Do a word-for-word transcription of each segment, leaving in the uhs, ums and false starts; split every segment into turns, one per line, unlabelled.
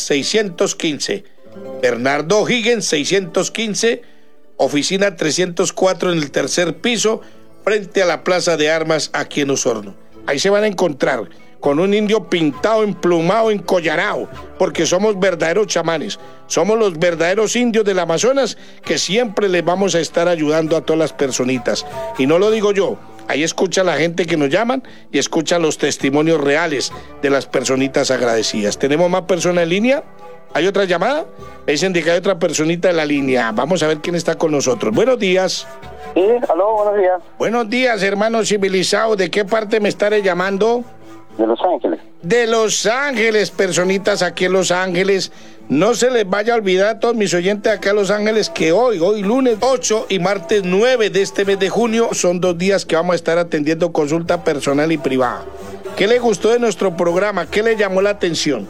seiscientos quince. Bernardo O'Higgins seiscientos quince, oficina trescientos cuatro en el tercer piso, frente a la Plaza de Armas aquí en Osorno. Ahí se van a encontrar con un indio pintado, emplumado, encollarado, porque somos verdaderos chamanes, somos los verdaderos indios del Amazonas que siempre les vamos a estar ayudando a todas las personitas. Y no lo digo yo, ahí escucha la gente que nos llaman y escucha los testimonios reales de las personitas agradecidas. ¿Tenemos más personas en línea? ¿Hay otra llamada? Me dicen de que hay otra personita en la línea. Vamos a ver quién está con nosotros. Buenos días.
Sí, aló, buenos días.
Buenos días, hermano civilizado. ¿De qué parte me estaré llamando?
De Los Ángeles.
De Los Ángeles, personitas aquí en Los Ángeles. No se les vaya a olvidar a todos mis oyentes acá en Los Ángeles que hoy, hoy lunes ocho y martes nueve de este mes de junio son dos días que vamos a estar atendiendo consulta personal y privada. ¿Qué le gustó de nuestro programa? ¿Qué le llamó la atención?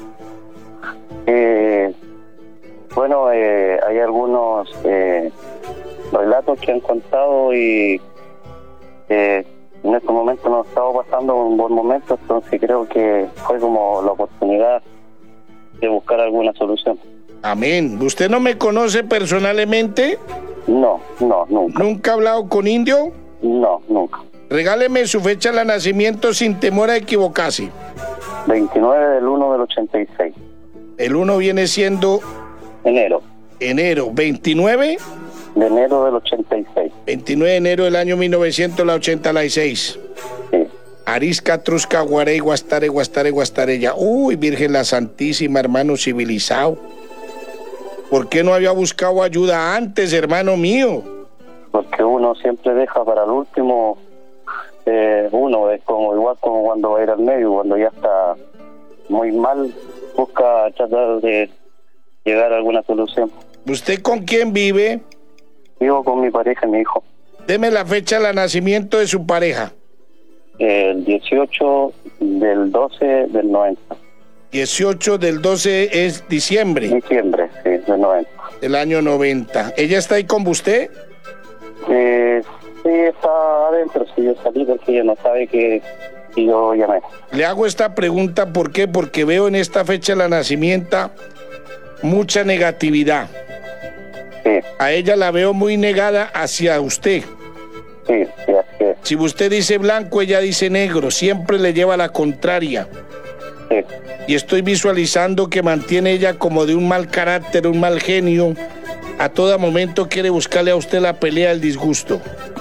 Eh, bueno, eh, hay algunos eh, relatos que han contado y eh, en este momento nos estamos pasando un buen momento, entonces creo que fue como la oportunidad de buscar alguna solución.
Amén. ¿Usted no me conoce personalmente?
No, no, nunca.
¿Nunca ha hablado con indio?
No, nunca.
Regáleme su fecha de nacimiento sin temor a equivocarse.
veintinueve del uno del ochenta y seis.
El uno viene siendo...
Enero.
Enero. ¿veintinueve?
De enero del ochenta y seis.
veintinueve de enero del año mil novecientos ochenta y seis.
Sí.
Arisca, Trusca, Guarey, Guastare, Guastare, Guastarella. Uy, Virgen la Santísima, hermano civilizado. ¿Por qué no había buscado ayuda antes, hermano mío?
Porque uno siempre deja para el último. Eh, uno es como igual como cuando va a ir al médico, cuando ya está muy mal, busca tratar de llegar a alguna solución.
¿Usted con quién vive?
Vivo con mi pareja y mi hijo.
Deme la fecha de nacimiento de su pareja.
El dieciocho del doce del noventa.
dieciocho del doce es diciembre.
Diciembre, sí, del noventa.
Del año noventa. ¿Ella está ahí con usted?
Eh, sí, está adentro, sí, yo salí porque ella no sabe que, que yo llamé.
Le hago esta pregunta, ¿por qué? Porque veo en esta fecha de nacimiento mucha negatividad.
Sí.
A ella la veo muy negada hacia usted.
Sí, sí, así es.
Si usted dice blanco, ella dice negro, siempre le lleva la contraria.
Sí.
Y estoy visualizando que mantiene ella como de un mal carácter, un mal genio. A todo momento quiere buscarle a usted la pelea, el disgusto.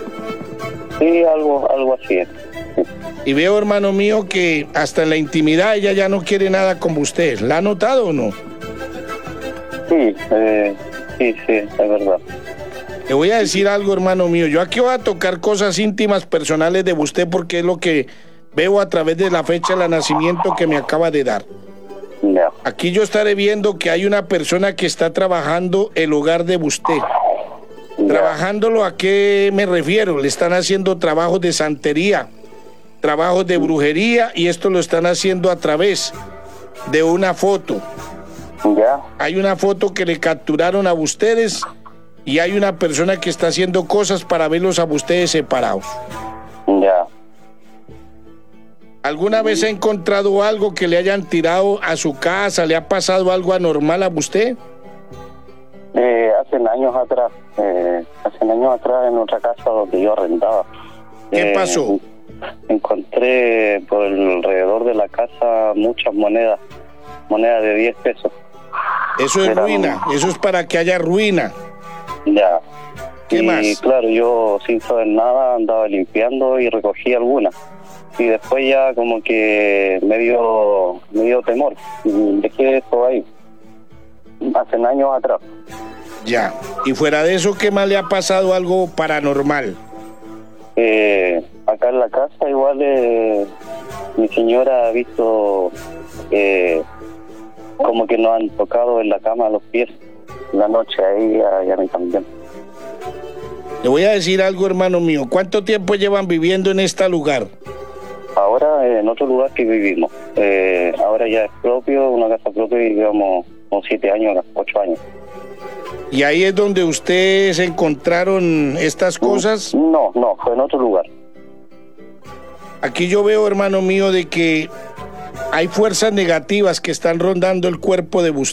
Sí, algo, algo así es. Sí.
Y veo, hermano mío, que hasta en la intimidad ella ya no quiere nada con usted. ¿La ha notado o no?
Sí, eh, sí, sí, es verdad.
Le voy a decir algo, hermano mío. Yo aquí voy a tocar cosas íntimas, personales de usted, porque es lo que veo a través de la fecha de nacimiento que me acaba de dar.
Yeah.
Aquí yo estaré viendo que hay una persona que está trabajando el hogar de usted.
Yeah.
¿Trabajándolo a qué me refiero? Le están haciendo trabajos de santería, trabajos de brujería, y esto lo están haciendo a través de una foto.
Ya.
Hay una foto que le capturaron a ustedes y hay una persona que está haciendo cosas para verlos a ustedes separados.
Ya.
¿Alguna vez ha encontrado algo que le hayan tirado a su casa? ¿Le ha pasado algo anormal a usted?
Eh, hace años atrás, eh, hace años atrás en otra casa donde yo arrendaba.
¿Qué
eh,
pasó?
Encontré por alrededor de la casa muchas monedas, monedas de diez pesos.
Eso es
Era
ruina,
un...
eso es para que haya ruina.
Ya.
¿Qué
y
más?
Claro, yo sin saber nada andaba limpiando y recogí algunas. Y después ya como que me dio, me dio temor. Y dejé eso ahí. Hace años atrás.
Ya. Y fuera de eso, ¿qué más le ha pasado algo paranormal?
Eh, acá en la casa igual eh, mi señora ha visto eh, como que nos han tocado en la cama los pies la noche a ella y a mí también.
Le voy a decir algo, hermano mío. ¿Cuánto tiempo llevan viviendo en este lugar?
Ahora eh, en otro lugar que vivimos. Eh, ahora ya es propio, una casa propia, y llevamos como siete años, ocho años.
¿Y ahí es donde ustedes encontraron estas cosas?
No, no, fue en otro lugar.
Aquí yo veo, hermano mío, de que hay fuerzas negativas que están rondando el cuerpo de